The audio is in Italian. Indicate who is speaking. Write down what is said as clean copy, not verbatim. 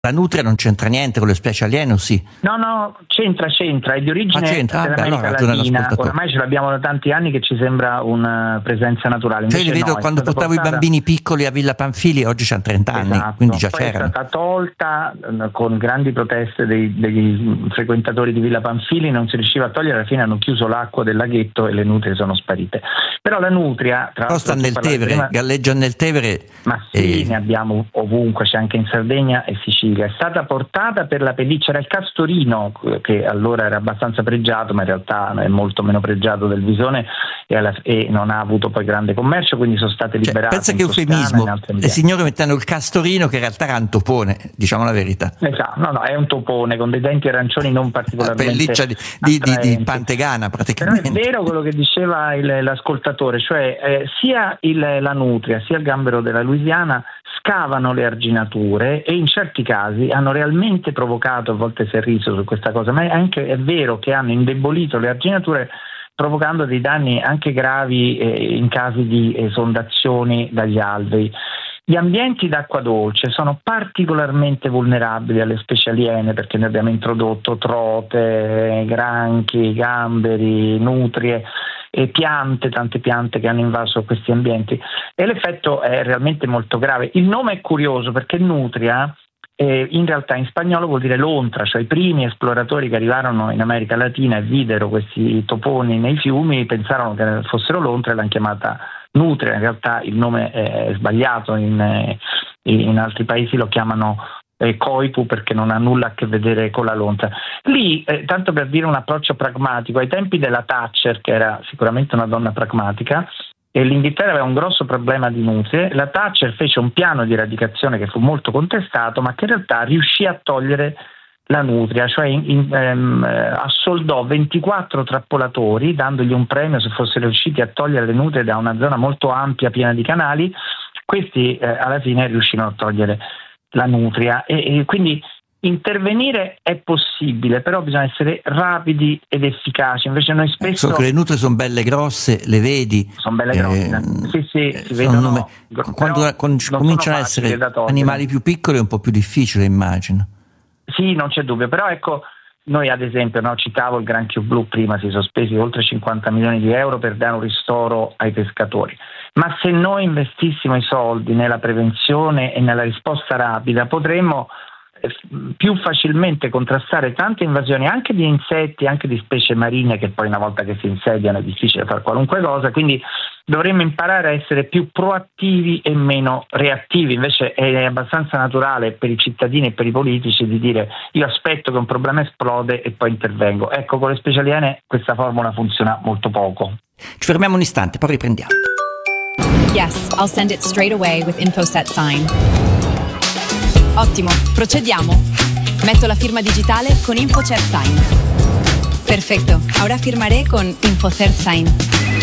Speaker 1: La nutria non c'entra niente con le specie aliene, o sì?
Speaker 2: No, c'entra, è di origine dell'America Latina, oramai ce l'abbiamo da tanti anni che ci sembra una presenza naturale.
Speaker 1: Cioè, li vedo quando portavo i bambini piccoli a Villa Pamphili, oggi c'hanno 30 anni,
Speaker 2: esatto,
Speaker 1: quindi già
Speaker 2: poi
Speaker 1: c'erano.
Speaker 2: È stata tolta con grandi proteste degli frequentatori di Villa Pamphili, non si riusciva a togliere, alla fine hanno chiuso l'acqua del laghetto e le nutrie sono sparite. Però la nutria, tra l'altro,
Speaker 1: sta nel Tevere, galleggia nel Tevere.
Speaker 2: Ma sì, ne abbiamo ovunque, c'è anche in Sardegna e Sicilia. È stata portata per la pelliccia, era il castorino che allora era abbastanza pregiato, ma in realtà è molto meno pregiato del visone e non ha avuto poi grande commercio, quindi sono state liberate.
Speaker 1: Pensa che eufemismo, le signore mettendo il castorino che in realtà era un topone, diciamo la verità.
Speaker 2: Esatto, no, è un topone con dei denti arancioni non particolarmente
Speaker 1: pelliccia di Pantegana praticamente.
Speaker 2: Però è vero quello che diceva l'ascoltatore, cioè sia la nutria sia il gambero della Louisiana scavano le arginature e in certi casi hanno realmente provocato, a volte si è riso su questa cosa, ma è vero che hanno indebolito le arginature provocando dei danni anche gravi in casi di esondazioni dagli alvei. Gli ambienti d'acqua dolce sono particolarmente vulnerabili alle specie aliene perché noi abbiamo introdotto trote, granchi, gamberi, nutrie e tante piante che hanno invaso questi ambienti e l'effetto è realmente molto grave. Il nome è curioso perché nutria in realtà in spagnolo vuol dire lontra, cioè i primi esploratori che arrivarono in America Latina e videro questi toponi nei fiumi pensarono che fossero lontre e l'hanno chiamata nutria. In realtà il nome è sbagliato, in altri paesi lo chiamano coipu perché non ha nulla a che vedere con la lontra. Lì, tanto per dire un approccio pragmatico, ai tempi della Thatcher, che era sicuramente una donna pragmatica, e l'Inghilterra aveva un grosso problema di nutrie, la Thatcher fece un piano di eradicazione che fu molto contestato, ma che in realtà riuscì a togliere la nutria, cioè assoldò 24 trappolatori dandogli un premio se fossero riusciti a togliere le nutrie da una zona molto ampia piena di canali. Questi alla fine riuscirono a togliere la nutria e quindi intervenire è possibile, però bisogna essere rapidi ed efficaci. Invece noi spesso
Speaker 1: so che le nutrie sono belle grosse, le vedi?
Speaker 2: Sono belle grosse, sì, si vedono.
Speaker 1: Quando cominciano ad essere animali più piccoli è un po' più difficile, immagino.
Speaker 2: Sì, non c'è dubbio, però ecco, noi ad esempio, citavo il granchio blu prima, si sono spesi oltre 50 milioni di euro per dare un ristoro ai pescatori, ma se noi investissimo i soldi nella prevenzione e nella risposta rapida potremmo più facilmente contrastare tante invasioni anche di insetti, anche di specie marine che poi una volta che si insediano è difficile fare qualunque cosa, quindi dovremmo imparare a essere più proattivi e meno reattivi. Invece è abbastanza naturale per i cittadini e per i politici di dire io aspetto che un problema esplode e poi intervengo. Ecco, con le specie aliene questa formula funziona molto poco.
Speaker 1: Ci fermiamo un istante, poi riprendiamo.
Speaker 3: Yes, I'll send it straight away with InfoSet Sign. Ottimo, procediamo. Metto la firma digitale con InfoCert Sign. Perfecto, ahora firmaré con InfoCert Sign.